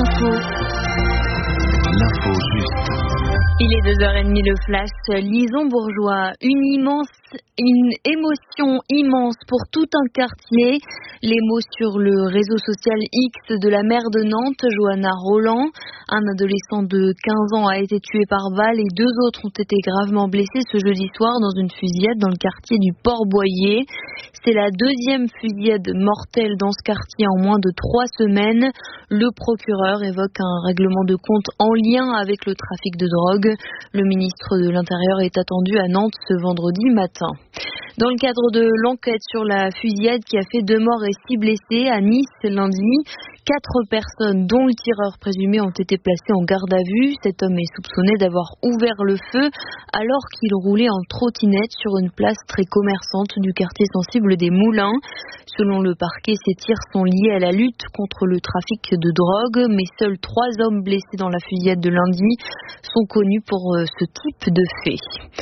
L'info juste. Il est 2h30 le flash. Lison Bourgeois, une émotion immense pour tout un quartier. Les mots sur le réseau social X de la maire de Nantes, Johanna Roland. Un adolescent de 15 ans a été tué par balle et 2 autres ont été gravement blessés ce jeudi soir dans une fusillade dans le quartier du Port-Boyer. C'est la 2e fusillade mortelle dans ce quartier en moins de 3 semaines. Le procureur évoque un règlement de compte en lien avec le trafic de drogue. Le ministre de l'Intérieur est attendu à Nantes ce vendredi matin. Dans le cadre de l'enquête sur la fusillade qui a fait 2 morts et 6 blessés à Nice lundi, 4 personnes, dont le tireur présumé, ont été placées en garde à vue. Cet homme est soupçonné d'avoir ouvert le feu alors qu'il roulait en trottinette sur une place très commerçante du quartier sensible des Moulins. Selon le parquet, ces tirs sont liés à la lutte contre le trafic de drogue, mais seuls 3 hommes blessés dans la fusillade de lundi sont connus pour ce type de fait.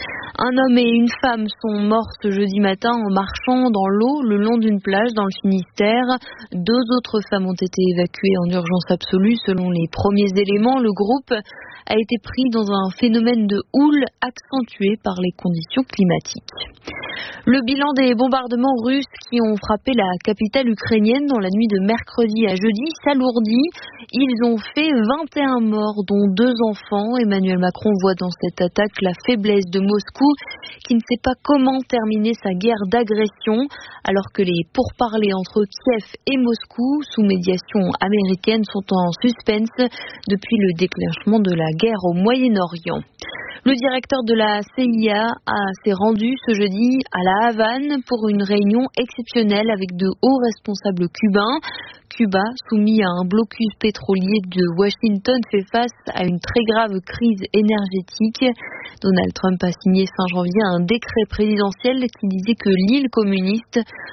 Un homme et une femme sont morts ce jeudi matin en marchant dans l'eau le long d'une plage dans le Finistère. 2 autres femmes ont été évacuées en urgence absolue. Selon les premiers éléments, le groupe a été pris dans un phénomène de houle accentué par les conditions climatiques. Le bilan des bombardements russes qui ont frappé la capitale ukrainienne dans la nuit de mercredi à jeudi s'alourdit. Ils ont fait 21 morts, dont 2 enfants. Emmanuel Macron voit dans cette attaque la faiblesse de Moscou, qui ne sait pas comment terminer sa guerre d'agression, alors que les pourparlers entre Kiev et Moscou, sous médiation américaine, sont en suspense depuis le déclenchement de la guerre au Moyen-Orient. Le directeur de la CIA s'est rendu ce jeudi à La Havane pour une réunion exceptionnelle avec de hauts responsables cubains. Cuba, soumis à un blocus pétrolier de Washington, fait face à une très grave crise énergétique. Donald Trump a signé fin janvier un décret présidentiel qui disait que l'île communiste